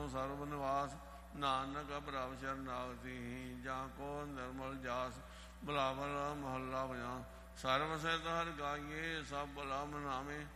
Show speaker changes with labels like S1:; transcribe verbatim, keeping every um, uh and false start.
S1: ਸਰਬ ਨਿਵਾਸ। ਨਾਨਕ ਪ੍ਰਭ ਸ਼ਰਨਾਗਤੀ ਜਾਂ ਕੋ ਨਿਰਮਲ ਜਾਸ। ਬਿਲਾਵਲ ਮਹੱਲਾ ਪੰਜਾਹ। ਸਰਬ ਸਿਧ ਹਰਿ ਗਾਈਏ ਸਭ ਭਲਾ ਮਨਾਵੇਂ।